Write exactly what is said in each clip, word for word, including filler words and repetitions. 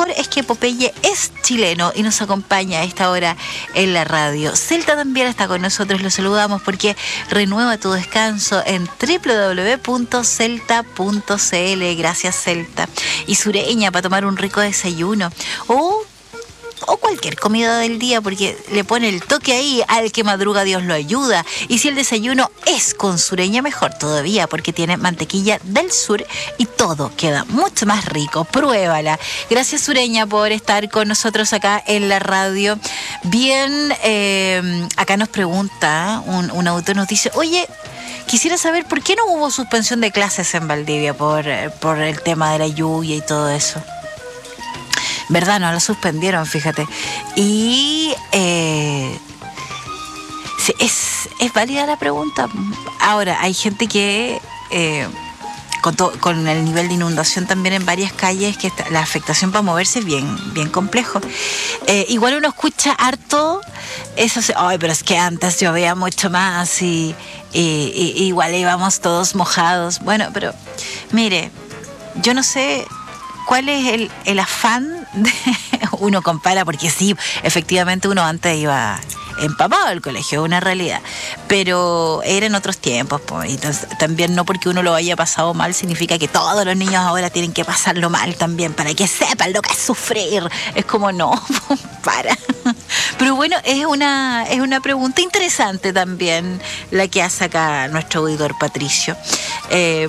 mejor es que Popeye es chileno y nos acompaña a esta hora en la radio. Celta también está con nosotros, lo saludamos porque renueva tu descanso en doble u doble u doble u punto celta punto c l. Gracias, Celta. Y Sureña para tomar un rico desayuno. O o cualquier comida del día, porque le pone el toque ahí, al que madruga Dios lo ayuda. Y si el desayuno es con Sureña, mejor todavía, porque tiene mantequilla del sur y todo queda mucho más rico. Pruébala. Gracias, Sureña, por estar con nosotros acá en la radio. Bien, eh, acá nos pregunta un, un autor, nos dice, oye, quisiera saber por qué no hubo suspensión de clases en Valdivia por, por el tema de la lluvia y todo eso. ¿Verdad? No la suspendieron, fíjate. Y eh, sí, es, es válida la pregunta. Ahora, hay gente que eh, con, to, con el nivel de inundación también en varias calles, que está, la afectación para moverse es bien, bien complejo. Eh, igual uno escucha harto eso, ay, pero es que antes llovía mucho más y, y, y igual íbamos todos mojados. Bueno, pero mire, yo no sé cuál es el, el afán de uno compara, porque sí, efectivamente uno antes iba empapado al colegio, es una realidad, pero eran otros tiempos, pues, y entonces, también no porque uno lo haya pasado mal significa que todos los niños ahora tienen que pasarlo mal también, para que sepan lo que es sufrir. Es como no, para. Pero bueno, es una, es una pregunta interesante también la que hace acá nuestro auditor Patricio. Eh,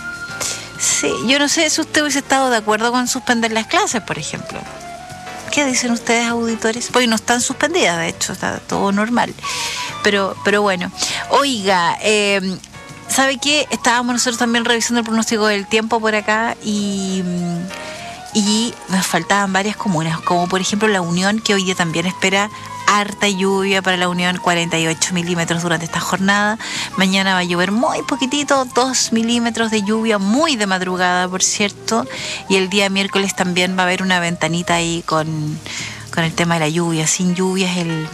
Sí, yo no sé si usted hubiese estado de acuerdo con suspender las clases, por ejemplo. ¿Qué dicen ustedes, auditores? Porque no están suspendidas, de hecho, está todo normal. Pero, pero bueno, oiga, eh, ¿sabe qué? Estábamos nosotros también revisando el pronóstico del tiempo por acá y, y nos faltaban varias comunas, como por ejemplo La Unión, que hoy día también espera harta lluvia para La Unión, cuarenta y ocho milímetros durante esta jornada. Mañana va a llover muy poquitito, dos milímetros de lluvia, muy de madrugada, por cierto. Y el día miércoles también va a haber una ventanita ahí con, con el tema de la lluvia. Sin lluvia es el...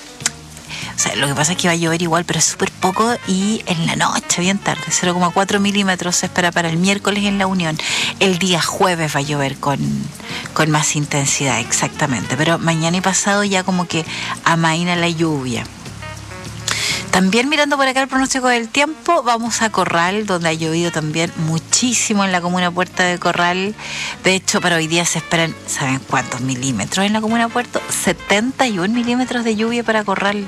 O sea, lo que pasa es que va a llover igual, pero es súper poco y en la noche, bien tarde. cero coma cuatro milímetros se espera para el miércoles en La Unión. El día jueves va a llover con, con más intensidad, exactamente. Pero mañana y pasado ya como que amaina la lluvia. También mirando por acá el pronóstico del tiempo, vamos a Corral, donde ha llovido también muchísimo en la comuna Puerta de Corral. De hecho, para hoy día se esperan, ¿saben cuántos milímetros en la comuna Puerto? setenta y un milímetros de lluvia para Corral.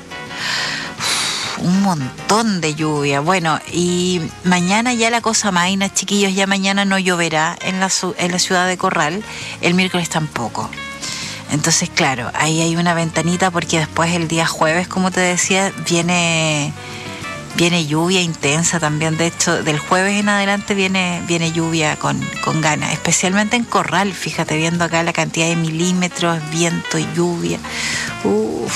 Uf, un montón de lluvia. Bueno, y mañana ya la cosa amaina, chiquillos, ya mañana no lloverá en la, en la ciudad de Corral, el miércoles tampoco. Entonces, claro, ahí hay una ventanita porque después el día jueves, como te decía, viene, viene lluvia intensa también. De hecho, del jueves en adelante viene, viene lluvia con, con ganas, especialmente en Corral. Fíjate, viendo acá la cantidad de milímetros, viento y lluvia. Uf.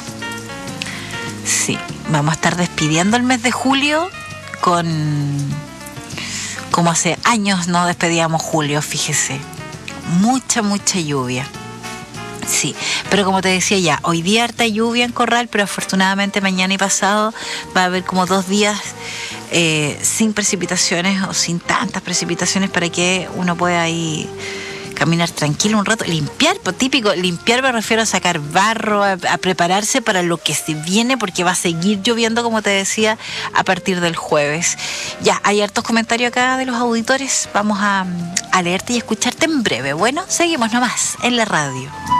Sí, vamos a estar despidiendo el mes de julio con... como hace años no despedíamos julio, fíjese. Mucha, mucha lluvia. Sí, pero como te decía ya, hoy día harta lluvia en Corral, pero afortunadamente mañana y pasado va a haber como dos días eh, sin precipitaciones o sin tantas precipitaciones para que uno pueda ahí caminar tranquilo un rato, limpiar, pues típico, limpiar me refiero a sacar barro, a, a prepararse para lo que se viene, porque va a seguir lloviendo, como te decía, a partir del jueves. Ya, hay hartos comentarios acá de los auditores, vamos a, a leerte y escucharte en breve. Bueno, seguimos nomás en la radio.